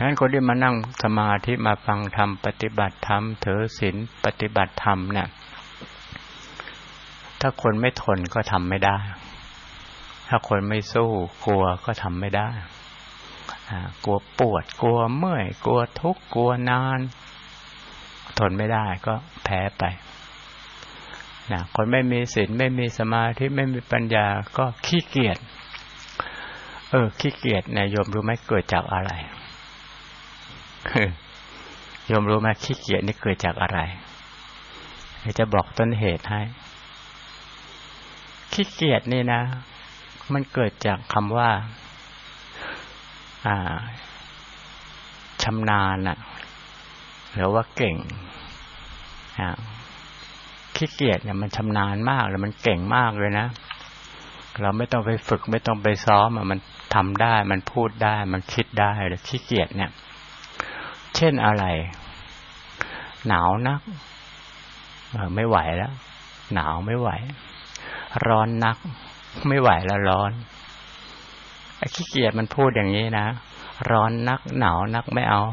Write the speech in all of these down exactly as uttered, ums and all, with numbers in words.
งั้นคนที่มานั่งสมาธิมาฟังธรรมปฏิบัติธรรมถือศีลปฏิบัติธรรมเนี่ยถ้าคนไม่ทนก็ทำไม่ได้ถ้าคนไม่สู้กลัวก็ทำไม่ได้กลัวปวดกลัวเมื่อยกลัวทุกข์กลัวนานทนไม่ได้ก็แพ้ไปนะคนไม่มีศีลไม่มีสมาธิไม่มีปัญญาก็ขี้เกียจเออขี้เกียจเนี่ยโยมรู้ไหมเกิดจากอะไรโยมรู้ไหมขี้เกียจนี่เกิดจากอะไรเดี๋ยวจะบอกต้นเหตุให้ขี้เกียจนี่นะมันเกิดจากคำว่าอ่าชำนาญน่ะหรือว่าเก่งอ่าขี้เกียจเนี่ยมันชำนาญมากเลยมันเก่งมากเลยนะเราไม่ต้องไปฝึกไม่ต้องไปซ้อมมันทำได้มันพูดได้มันคิดได้เลยขี้เกียจเนี่ยเช่นอะไรหนาวนักเออไม่ไหวแล้วหนาวไม่ไหวร้อนนักไม่ไหวแล้วร้อนไอ้ขี้เกียจมันพูดอย่างนี้นะร้อนนักหนาวนักไม่เอา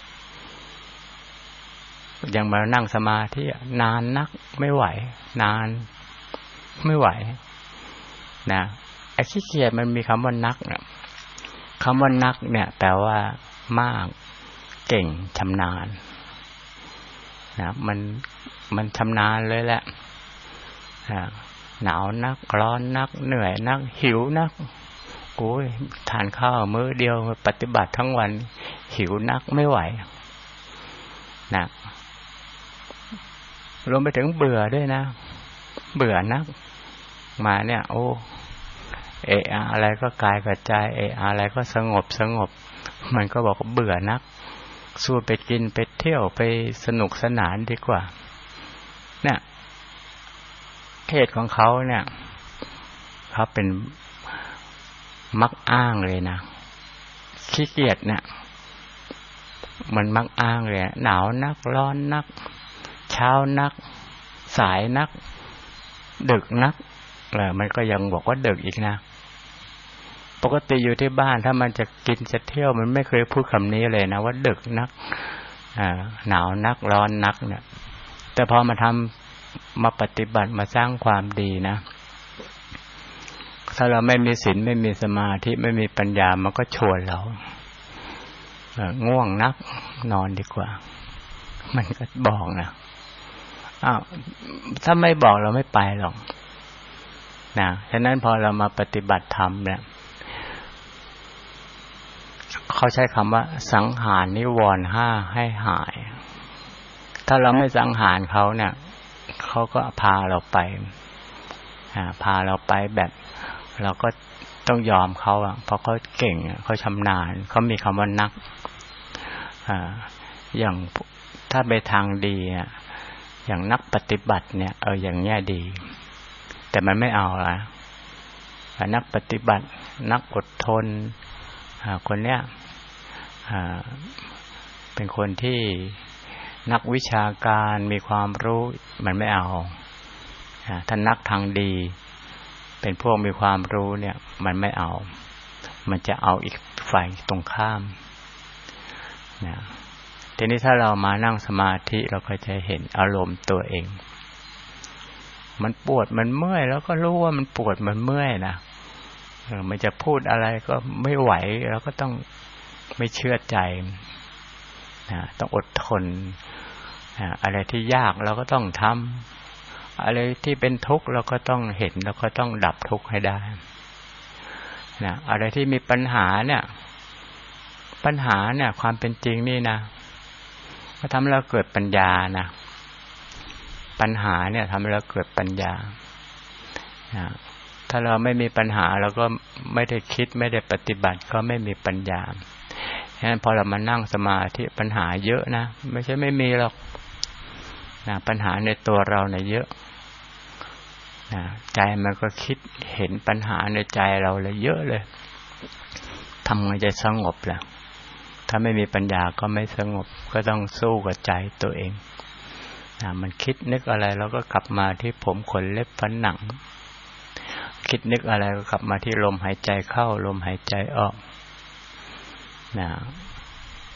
ยังมานั่งสมาธินานนักไม่ไหวนานไม่ไหวนะไอ้ขี้เกียจมันมีคำว่านักเนี่ยคำว่านักเนี่ยแปลว่ามากเก่งชำนาญนะมันมันชำนาญเลยแหละหนาวนักร้อนนักเหนื่อยนักหิวนักโอ้ยทานข้าวมื้อเดียวปฏิบัติทั้งวันหิวนักไม่ไหวนะรวมไปถึงเบื่อด้วยนะเบื่อนักมาเนี่ยโอ้เอะอะไรก็กายกระจายเอะอะไรก็สงบสงบมันก็บอกว่าเบื่อนักสู้ไปกินไปเที่ยวไปสนุกสนานดีกว่าเนี่ยเหตุของเขาเนี่ยเขาเป็นมักอ้างเลยนะขี้เกียจเนี่ยมันมักอ้างเลยหนาวนักร้อนนักเช้านักสายนักดึกนักเออมันก็ยังบอกว่าดึกอีกนะปกติอยู่ที่บ้านถ้ามันจะกินจะเที่ยวมันไม่เคยพูดคำนี้เลยนะว่าดึกนักอ่าหนาวนักร้อนนักเนี่ยแต่พอมาทำมาปฏิบัติมาสร้างความดีนะถ้าเราไม่มีศีลไม่มีสมาธิไม่มีปัญญามันก็ชวนเราง่วงนักนอนดีกว่ามันก็บอกนะอ้าวถ้าไม่บอกเราไม่ไปหรอกนะฉะนั้นพอเรามาปฏิบัติธรรมเนี่ยเขาใช้คำว่าสังหารนิวรณ์ห้าให้หายถ้าเราไม่สังหารเขาเนี่ยเขาก็พาเราไปพาเราไปแบบเราก็ต้องยอมเขาอ่ะเพราะเขาเก่งเขาชำนาญเขามีคำว่านักอ่าอย่างถ้าไปทางดีอ่ะอย่างนักปฏิบัติเนี่ยเอออย่างเงี้ยดีแต่มันไม่เอาละนักปฏิบัตินักอดทนคนเนี้ยเป็นคนที่นักวิชาการมีความรู้มันไม่เอาถ้านักทางดีเป็นพวกมีความรู้เนี่ยมันไม่เอามันจะเอาอีกฝ่ายตรงข้ามนะทีนี้ถ้าเรามานั่งสมาธิเราก็จะเห็นอารมณ์ตัวเองมันปวดมันเมื่อยแล้วก็รู้ว่ามันปวดมันเมื่อยนะเออมันจะพูดอะไรก็ไม่ไหวเราก็ต้องไม่เชื่อใจนะต้องอดทนอะไรที่ยากเราก็ต้องทำอะไรที่เป็นทุกข์เราก็ต้องเห็นเราก็ต้องดับทุกข์ให้ได้นะอะไรที่มีปัญหาเนี่ยปัญหาเนี่ยความเป็นจริงนี่นะก็ทำให้เราเกิดปัญญานะปัญหาเนี่ยทำให้เราเกิดปัญญานะถ้าเราไม่มีปัญหาเราก็ไม่ได้คิดไม่ได้ปฏิบัติก็ไม่มีปัญญาฉะนั้นพอเรามานั่งสมาธิปัญหาเยอะนะไม่ใช่ไม่มีหรอกนะปัญหาในตัวเราเนี่ยเยอะนะใจมันก็คิดเห็นปัญหาในใจเราเลยเยอะเลยทำไงจะสงบล่ะถ้าไม่มีปัญญาก็ไม่สงบก็ต้องสู้กับใจตัวเองนะมันคิดนึกอะไรเราก็กลับมาที่ผมขนเล็บฟันหนังคิดนึกอะไรก็กลับมาที่ลมหายใจเข้าลมหายใจออกนะ